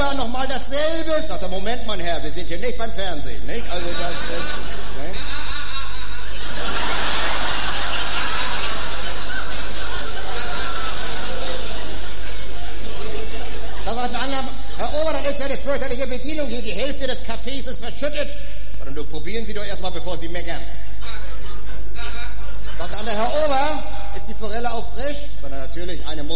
Ober, nochmal dasselbe. Sagt er, Moment, mein Herr, wir sind hier nicht beim Fernsehen, nicht? Also das ist... Ne? Da sagt ein anderer, Herr Ober, das ist ja eine fürchterliche Bedienung hier. Die Hälfte des Kaffees ist verschüttet. Und du probieren Sie doch erstmal, bevor Sie meckern. Sagt der andere, Herr Ober, ist die Forelle auch frisch? Sondern natürlich eine